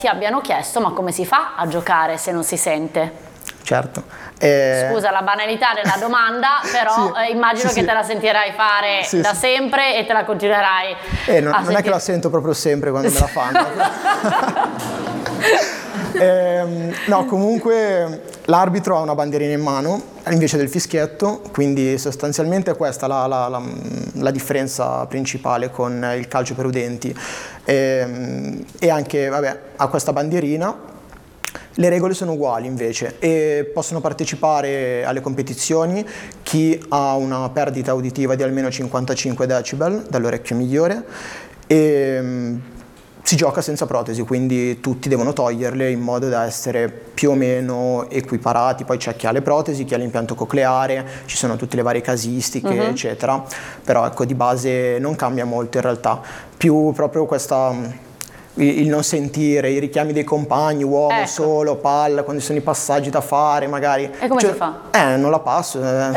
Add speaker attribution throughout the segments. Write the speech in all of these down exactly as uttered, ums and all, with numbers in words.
Speaker 1: ti abbiano chiesto ma come si fa a giocare se non si sente?
Speaker 2: Certo. Eh...
Speaker 1: Scusa la banalità della domanda, però sì, eh, immagino sì, che sì. te la sentirai fare sì, da sì. sempre e te la continuerai
Speaker 2: eh, non,
Speaker 1: a
Speaker 2: non
Speaker 1: sentire.
Speaker 2: è che la sento proprio sempre quando me la fanno. eh, no, comunque l'arbitro ha una bandierina in mano invece del fischietto, quindi sostanzialmente è questa la, la, la, la differenza principale con il calcio per udenti. Eh, e anche, vabbè, ha questa bandierina. Le regole sono uguali invece e possono partecipare alle competizioni chi ha una perdita uditiva di almeno cinquantacinque decibel dall'orecchio migliore e um, si gioca senza protesi, quindi tutti devono toglierle in modo da essere più o meno equiparati. Poi c'è chi ha le protesi, chi ha l'impianto cocleare, ci sono tutte le varie casistiche, uh-huh. eccetera, però ecco, di base non cambia molto in realtà, più proprio questa... il non sentire, i richiami dei compagni, uomo, ecco. solo, palla, quando ci sono i passaggi da fare magari.
Speaker 1: E come
Speaker 2: cioè,
Speaker 1: si fa?
Speaker 2: Eh, non la passo. Eh.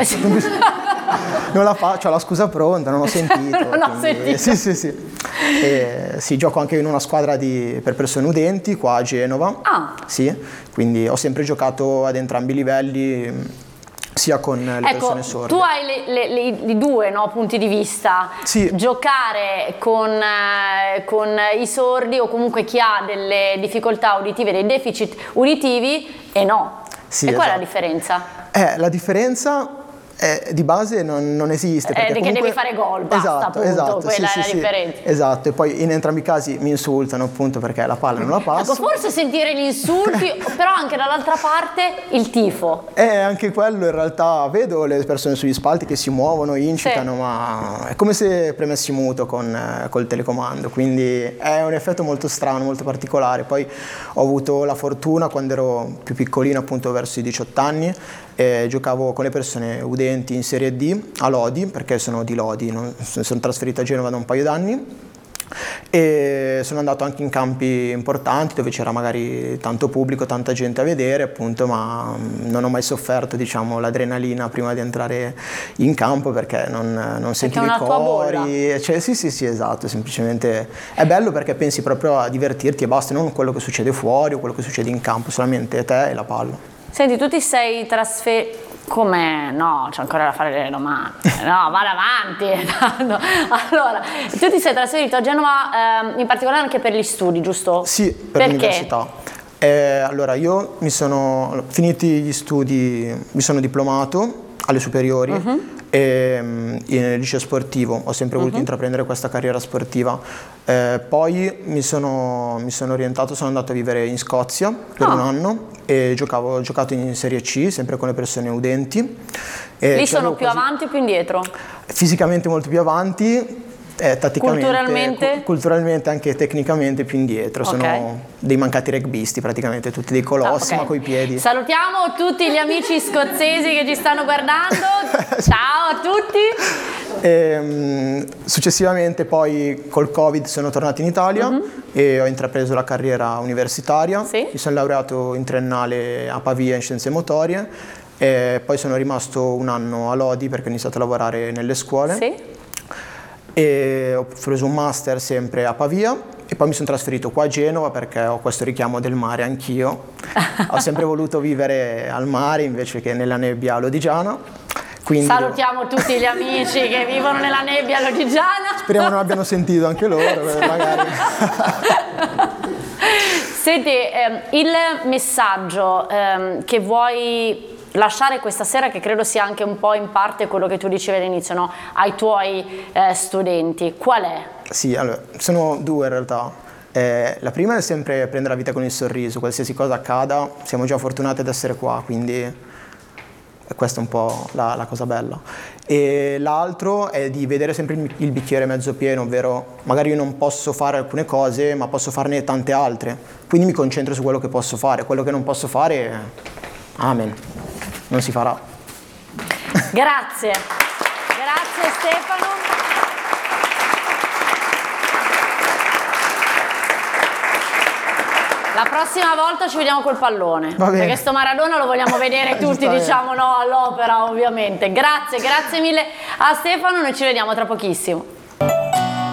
Speaker 2: non la faccio, ho la scusa pronta, non ho sentito.
Speaker 1: non ho sentito.
Speaker 2: Sì, sì, sì. E, sì, gioco anche in una squadra di, per persone udenti, qua a Genova.
Speaker 1: Ah.
Speaker 2: Sì, quindi ho sempre giocato ad entrambi i livelli, sia con le
Speaker 1: ecco,
Speaker 2: persone sorde.
Speaker 1: Tu hai le, le, le, i due no, punti di vista,
Speaker 2: sì.
Speaker 1: giocare con, eh, con i sordi o comunque chi ha delle difficoltà uditive, dei deficit uditivi e no.
Speaker 2: Sì,
Speaker 1: e qual
Speaker 2: esatto.
Speaker 1: è la differenza?
Speaker 2: Eh, la differenza è, di base non, non esiste.
Speaker 1: Perché
Speaker 2: eh, comunque...
Speaker 1: devi fare gol, basta,
Speaker 2: esatto,
Speaker 1: appunto,
Speaker 2: esatto,
Speaker 1: quella
Speaker 2: sì,
Speaker 1: è
Speaker 2: sì,
Speaker 1: la differenza.
Speaker 2: Sì, esatto, e poi in entrambi i casi mi insultano appunto perché la palla non la passo.
Speaker 1: Ecco, forse sentire gli insulti, però anche dall'altra parte il tifo.
Speaker 2: Eh, anche quello in realtà, vedo le persone sugli spalti che si muovono, incitano, sì. ma è come se premessi muto con eh, col telecomando, quindi è un effetto molto strano, molto particolare. Poi ho avuto la fortuna quando ero più piccolino, appunto verso i diciotto anni, e giocavo con le persone udenti in Serie D a Lodi, perché sono di Lodi, non, sono trasferito a Genova da un paio d'anni e sono andato anche in campi importanti dove c'era magari tanto pubblico, tanta gente a vedere appunto, ma non ho mai sofferto, diciamo, l'adrenalina prima di entrare in campo perché non, non sentivo i cori, cioè, sì sì sì esatto, semplicemente è bello perché pensi proprio a divertirti e basta, non quello che succede fuori o quello che succede in campo, solamente te e la palla.
Speaker 1: Senti, tu ti sei trasferito... Come? No, c'è ancora da fare delle domande. No, vado avanti. No. Allora, tu ti sei trasferito a Genova eh, in particolare anche per gli studi, giusto?
Speaker 2: Sì, per l'università. Eh, allora, io mi sono... finiti gli studi, mi sono diplomato alle superiori, uh-huh. e nel liceo sportivo ho sempre voluto uh-huh. intraprendere questa carriera sportiva. Eh, poi mi sono, mi sono orientato, sono andato a vivere in Scozia per ah. un anno e giocavo, ho giocato in Serie C, sempre con le persone udenti. E
Speaker 1: lì sono più quasi, avanti o più indietro?
Speaker 2: Fisicamente molto più avanti. Eh, tatticamente,
Speaker 1: culturalmente?
Speaker 2: Cu- culturalmente anche tecnicamente più indietro, okay. Sono dei mancati rugbyisti praticamente, tutti dei colossi, ah, okay. ma coi piedi.
Speaker 1: Salutiamo tutti gli amici scozzesi che ci stanno guardando, ciao a tutti.
Speaker 2: E, um, successivamente poi col Covid sono tornato in Italia uh-huh. e ho intrapreso la carriera universitaria, sì? Mi sono laureato in triennale a Pavia in scienze motorie e poi sono rimasto un anno a Lodi perché ho iniziato a lavorare nelle scuole. Sì? E ho preso un master sempre a Pavia e poi mi sono trasferito qua a Genova perché ho questo richiamo del mare anch'io. Ho sempre voluto vivere al mare invece che nella nebbia lodigiana. Quindi
Speaker 1: salutiamo devo... tutti gli amici che vivono nella nebbia lodigiana.
Speaker 2: Speriamo non abbiano sentito anche loro, magari.
Speaker 1: Senti, ehm, il messaggio ehm, che vuoi lasciare questa sera, che credo sia anche un po' in parte quello che tu dicevi all'inizio, no? Ai tuoi eh, studenti, qual è? Sì,
Speaker 2: allora, sono due in realtà. Eh, la prima è sempre prendere la vita con il sorriso, qualsiasi cosa accada, siamo già fortunati ad essere qua, quindi questa è un po' la, la cosa bella. E l'altro è di vedere sempre il, il bicchiere mezzo pieno, ovvero magari io non posso fare alcune cose, ma posso farne tante altre, quindi mi concentro su quello che posso fare, quello che non posso fare, amen. Non si farà.
Speaker 1: Grazie, grazie Stefano. La prossima volta ci vediamo col pallone, perché sto Maradona lo vogliamo vedere tutti, diciamo, no, all'opera ovviamente. Grazie, grazie mille a Stefano, noi ci vediamo tra pochissimo.